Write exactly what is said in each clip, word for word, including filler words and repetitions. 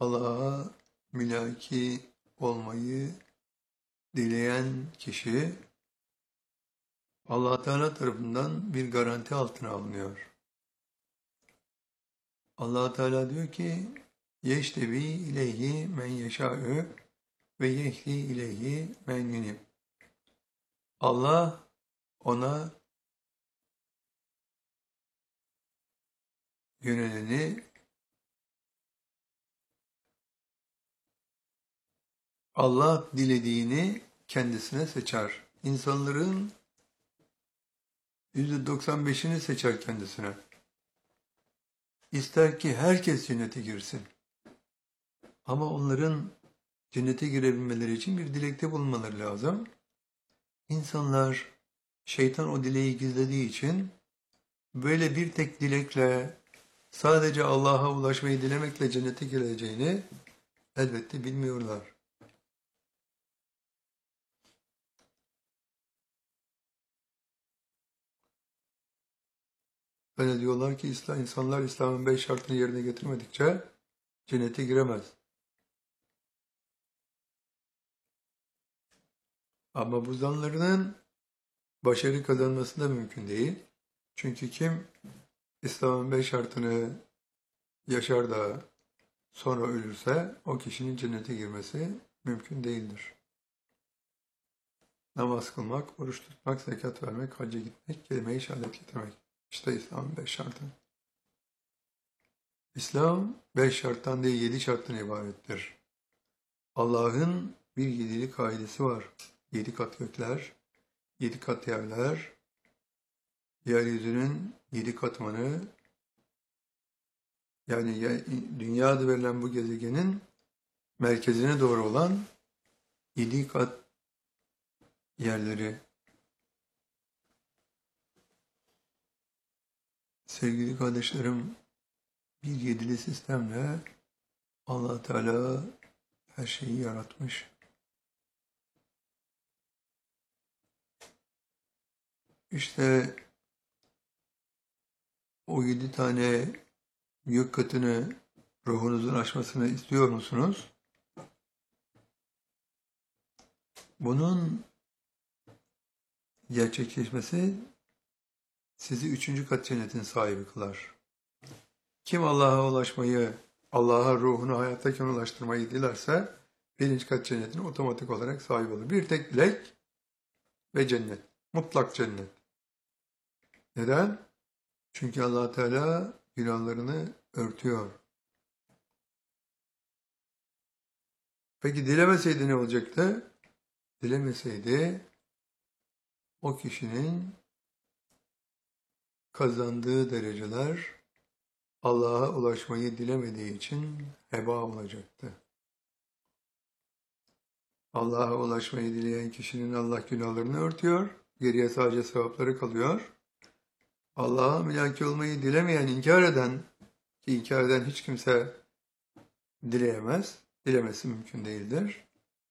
Allah'a mülaki olmayı dileyen kişi Allah Teala tarafından bir garanti altına alınıyor. Allah Teala diyor ki: "Yeştebi ileyhi men yeşâ'ü ve yehdi ileyhi men yunib." Allah ona yöneleni, Allah dilediğini kendisine seçer. İnsanların yüzde doksan beşini seçer kendisine. İster ki herkes cennete girsin. Ama onların cennete girebilmeleri için bir dilekte bulunmaları lazım. İnsanlar, şeytan o dileği gizlediği için böyle bir tek dilekle, sadece Allah'a ulaşmayı dilemekle cennete gireceğini elbette bilmiyorlar. Öyle diyorlar ki İslam, insanlar İslam'ın beş şartını yerine getirmedikçe cennete giremez. Ama bu zanlarının başarı kazanması da mümkün değil. Çünkü kim İslam'ın beş şartını yaşar da sonra ölürse o kişinin cennete girmesi mümkün değildir. Namaz kılmak, oruç tutmak, zekat vermek, hacca gitmek, kelime-i şehadet getirmek. İşte İslam'ın beş şartı. İslam beş şarttan değil yedi şarttan ibarettir. Allah'ın bir yedilik kaidesi var. Yedi kat gökler, yedi kat yerler, yeryüzünün yedi katmanı, yani dünyada verilen bu gezegenin merkezine doğru olan yedi kat yerleri. Sevgili kardeşlerim, bir yedili sistemle Allah Teala her şeyi yaratmış. İşte o yedi tane gök katını ruhunuzun aşmasını istiyor musunuz? Bunun gerçekleşmesi sizi üçüncü kat cennetin sahibi kılar. Kim Allah'a ulaşmayı, Allah'a ruhunu hayattayken ulaştırmayı dilerse birinci kat cennetin otomatik olarak sahibi olur. Bir tek dilek ve cennet. Mutlak cennet. Neden? Çünkü Allah Teala günahlarını örtüyor. Peki dilemeseydi ne olacaktı? Dilemeseydi o kişinin kazandığı dereceler Allah'a ulaşmayı dilemediği için heba olacaktı. Allah'a ulaşmayı dileyen kişinin Allah günahlarını örtüyor, geriye sadece sevapları kalıyor. Allah'a mülaki olmayı dilemeyen, inkar eden, ki inkar eden hiç kimse dileyemez, dilemesi mümkün değildir.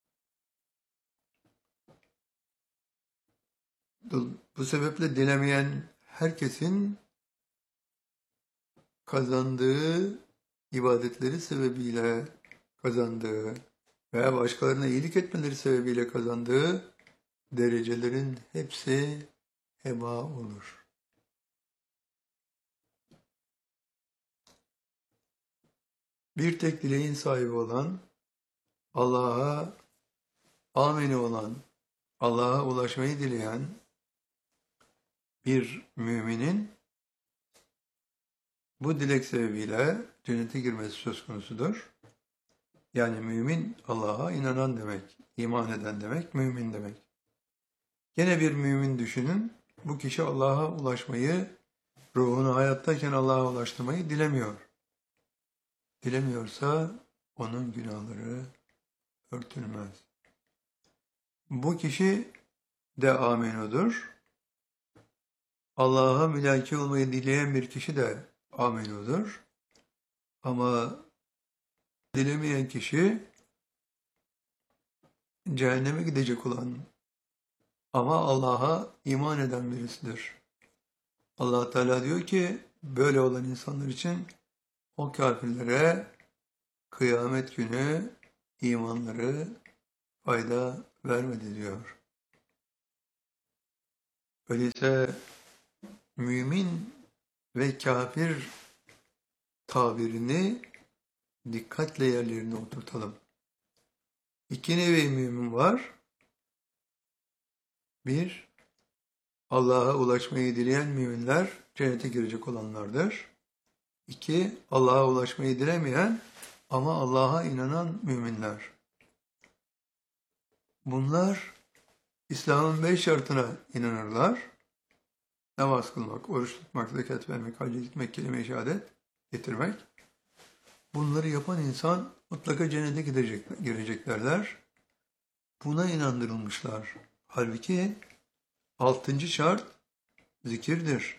Bu sebeple dilemeyen herkesin kazandığı ibadetleri sebebiyle kazandığı veya başkalarına iyilik etmeleri sebebiyle kazandığı derecelerin hepsi heba olur. Bir tek dileğin sahibi olan, Allah'a ameni olan, Allah'a ulaşmayı dileyen bir müminin bu dilek sebebiyle cennete girmesi söz konusudur. Yani mümin Allah'a inanan demek, iman eden demek, mümin demek. Gene bir mümin düşünün, bu kişi Allah'a ulaşmayı, ruhunu hayattayken Allah'a ulaştırmayı dilemiyor. Dilemiyorsa onun günahları örtülmez. Bu kişi de amenudur. Allah'a mülaki olmayı dileyen bir kişi de amenudur. Ama dilemeyen kişi cehenneme gidecek olan ama Allah'a iman eden birisidir. Allah Teala diyor ki böyle olan insanlar için o kafirlere kıyamet günü imanları fayda vermedi diyor. Öyleyse mümin ve kafir tabirini dikkatle yerlerine oturtalım. İki nevi mümin var. Bir, Allah'a ulaşmayı dileyen müminler cennete girecek olanlardır. İki, Allah'a ulaşmayı dilemeyen ama Allah'a inanan müminler. Bunlar İslam'ın beş şartına inanırlar. Namaz kılmak, oruç tutmak, zekat vermek, hacca gitmek, kelime-i şehadet getirmek. Bunları yapan insan mutlaka cennete gidecek, gireceklerler. Buna inandırılmışlar. Halbuki altıncı şart zikirdir.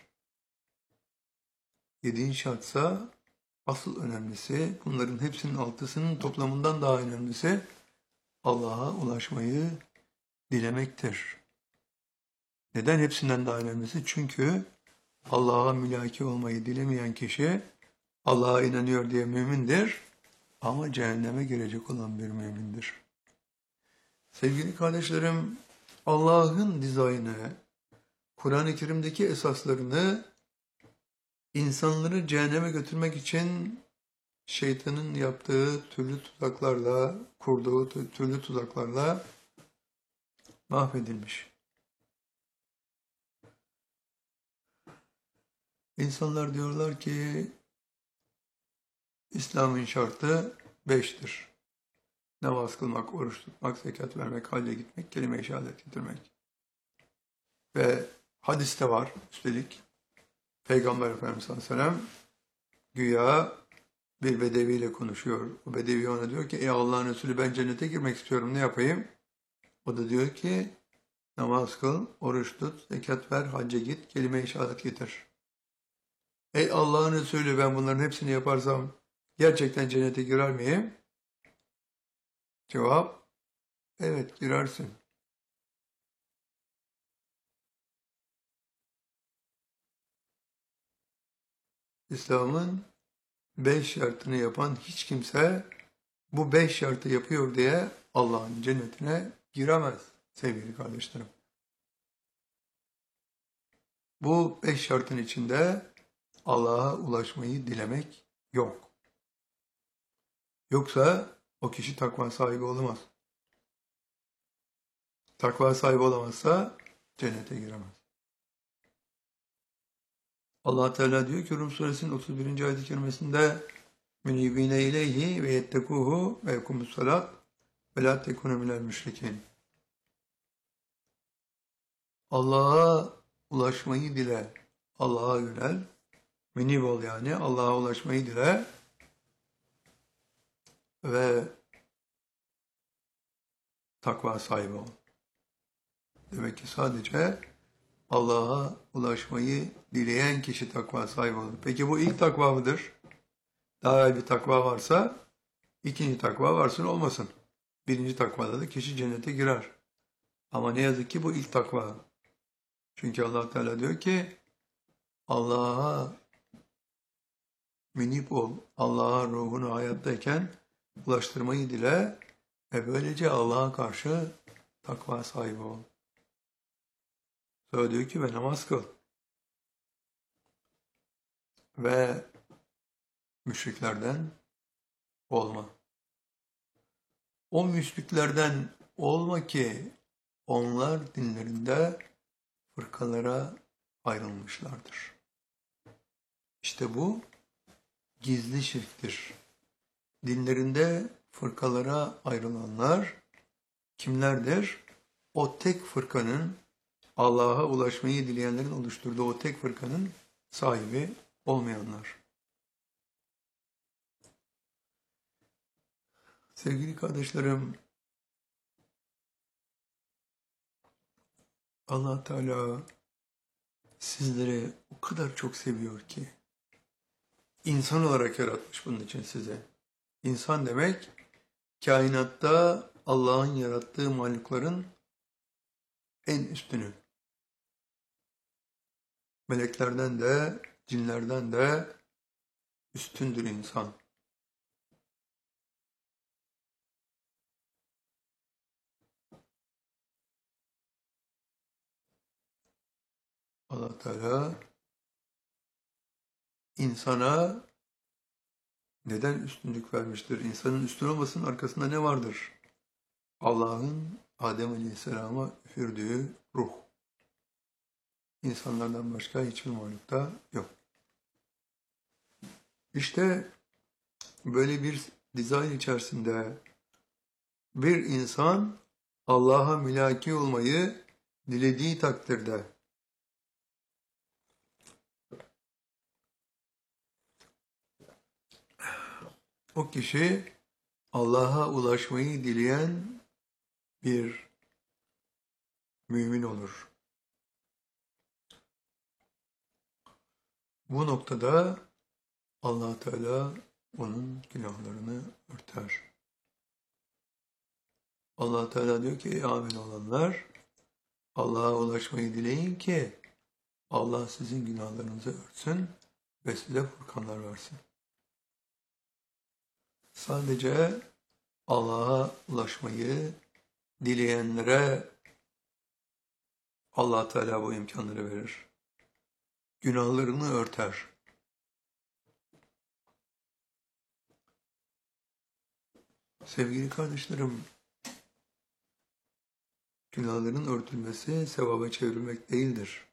Yedinci şartsa asıl önemlisi, bunların hepsinin altısının toplamından daha önemlisi Allah'a ulaşmayı dilemektir. Neden hepsinden daha önemlisi? Çünkü Allah'a mülaki olmayı dilemeyen kişi Allah'a inanıyor diye mümindir ama cehenneme girecek olan bir mümindir. Sevgili kardeşlerim, Allah'ın dizaynı, Kur'an-ı Kerim'deki esaslarını insanları cehenneme götürmek için şeytanın yaptığı türlü tuzaklarla, kurduğu türlü tuzaklarla mahvedilmiş. İnsanlar diyorlar ki İslam'ın şartı beştir. Namaz kılmak, oruç tutmak, zekat vermek, hacca gitmek, kelime-i şehadet getirmek. Ve hadiste var üstelik. Peygamber Efendimiz sallallahu aleyhi ve sellem güya bir bedeviyle konuşuyor. O bedevi ona diyor ki ey Allah'ın Resulü ben cennete girmek istiyorum ne yapayım? O da diyor ki namaz kıl, oruç tut, zekat ver, hacca git, kelime-i şehadet getir. Ey Allah'ın Resulü ben bunların hepsini yaparsam gerçekten cennete girer miyim? Cevap, evet girersin. İslam'ın beş şartını yapan hiç kimse bu beş şartı yapıyor diye Allah'ın cennetine giremez sevgili kardeşlerim. Bu beş şartın içinde Allah'a ulaşmayı dilemek yok. Yoksa o kişi takva sahibi olamaz. Takva sahibi olamazsa cennete giremez. Allah Teala diyor ki Rum suresinin otuz birinci ayet-i kerimesinde münibine ileyhi ve yettekuhu ve yekumus salat ve la tekunu minel müşrikin. Allah'a ulaşmayı dile, Allah'a yönel, münib ol yani Allah'a ulaşmayı dile ve takva sahibi ol. Demek ki sadece Allah'a ulaşmayı dileyen kişi takva sahibi olur. Peki bu ilk takva mıdır? Daha evvel bir takva varsa ikinci takva varsın olmasın. Birinci takvada da kişi cennete girer. Ama ne yazık ki bu ilk takva. Çünkü Allah Teala diyor ki Allah'a münip ol, Allah'a ruhunu hayattayken ulaştırmayı dile ve böylece Allah'a karşı takva sahibi ol. Sonra diyor ki ve namaz kıl. Ve müşriklerden olma. O müşriklerden olma ki onlar dinlerinde fırkalara ayrılmışlardır. İşte bu gizli şirktir. Dinlerinde fırkalara ayrılanlar kimlerdir? O tek fırkanın Allah'a ulaşmayı dileyenlerin oluşturduğu o tek fırkanın sahibi olmayanlar. Sevgili kardeşlerim, Allah Teala sizleri o kadar çok seviyor ki insan olarak yaratmış bunun için size. İnsan demek kainatta Allah'ın yarattığı mahlukların en üstünü. Meleklerden de, cinlerden de üstündür insan. Teala insana neden üstünlük vermiştir? İnsanın üstün olmasının arkasında ne vardır? Allah'ın Adem Aleyhisselam'a üfürdüğü ruh. İnsanlardan başka hiçbir mahlukta yok. İşte böyle bir dizayn içerisinde bir insan Allah'a mülaki olmayı dilediği takdirde o kişi Allah'a ulaşmayı dileyen bir mümin olur. Bu noktada Allah Teala onun günahlarını örter. Allah Teala diyor ki ey amin olanlar Allah'a ulaşmayı dileyin ki Allah sizin günahlarınızı örtsün ve size furkanlar versin. Sadece Allah'a ulaşmayı dileyenlere Allah Teala bu imkanları verir. Günahlarını örter. Sevgili kardeşlerim, günahların örtülmesi sevaba çevrilmek değildir.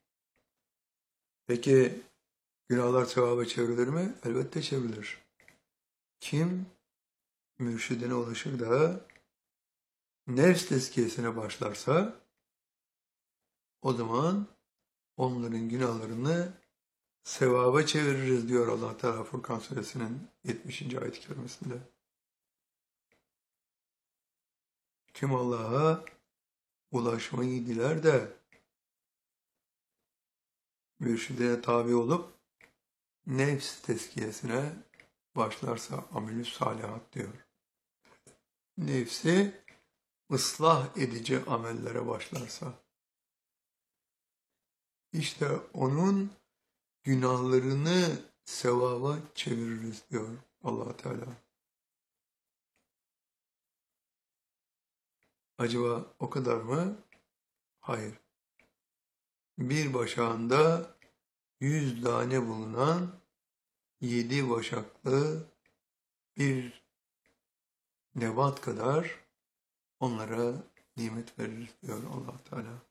Peki günahlar sevaba çevrilir mi? Elbette çevrilir. Kim mürşidine ulaşır da nefs tezkiyesine başlarsa o zaman onların günahlarını sevaba çeviririz diyor Allah Teala Furkan Suresinin yetmişinci ayet-i kerimesinde. Kim Allah'a ulaşmayı diler de mürşidine tabi olup nefs tezkiyesine başlarsa amelü salihat diyor. Nefsi ıslah edici amellere başlarsa işte onun günahlarını sevaba çeviririz diyor Allah Teala. Acaba o kadar mı? Hayır. Bir başağında yüz tane bulunan yedi başaklı bir nebat kadar onlara nimet veririz diyor Allah Teala.